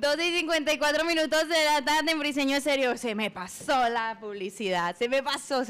2:54 de la tarde en Briseño Estéreo. Se me pasó la publicidad, se me pasó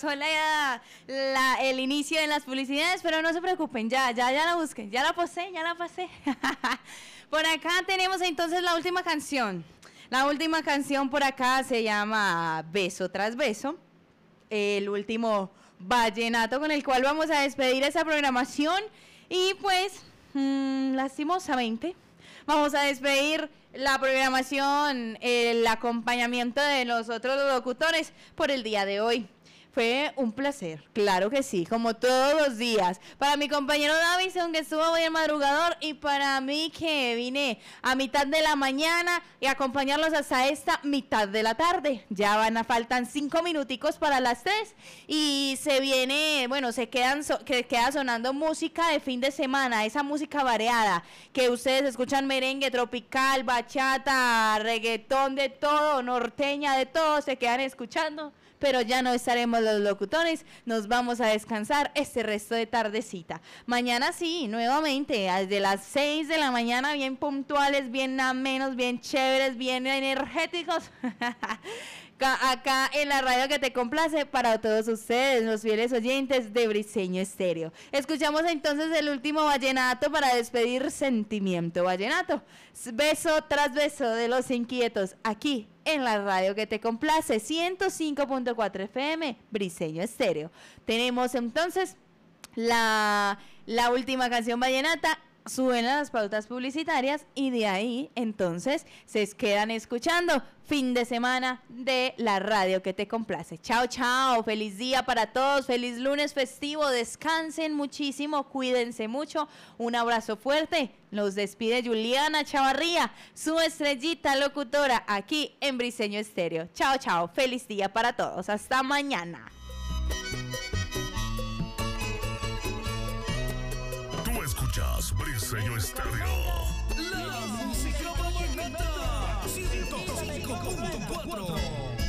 el inicio de las publicidades, pero no se preocupen, ya la busqué, ya la pasé. Por acá tenemos entonces la última canción. La última canción por acá se llama Beso tras Beso, el último vallenato con el cual vamos a despedir esa programación y pues, lastimosamente, vamos a despedir la programación, el acompañamiento de los otros locutores por el día de hoy. Fue un placer, claro que sí, como todos los días. Para mi compañero Davison, que estuvo hoy en madrugador, y para mí, que vine a mitad de la mañana y acompañarlos hasta esta mitad de la tarde. Ya faltan 5 minuticos para las 3 y se viene, bueno, queda sonando música de fin de semana, esa música variada, que ustedes escuchan merengue, tropical, bachata, reggaetón, de todo, norteña, de todo, se quedan escuchando. Pero ya no estaremos los locutores, nos vamos a descansar este resto de tardecita. Mañana sí, nuevamente, desde las 6 de la mañana, bien puntuales, bien amenos, bien chéveres, bien energéticos. Acá en la radio que te complace para todos ustedes, los fieles oyentes de Briseño Estéreo. Escuchamos entonces el último vallenato para despedir Sentimiento Vallenato. Beso tras beso de los inquietos, aquí en la radio que te complace, 105.4 FM, Briseño Estéreo. Tenemos entonces la última canción vallenata. Suben a las pautas publicitarias y de ahí entonces se quedan escuchando fin de semana de la radio que te complace. Chao, chao, feliz día para todos, feliz lunes festivo, descansen muchísimo, cuídense mucho, un abrazo fuerte, los despide Juliana Chavarría, su estrellita locutora aquí en Briseño Estéreo. Chao, chao, feliz día para todos, hasta mañana. Escuchas Briseño Estéreo. La música vallenata 105.4.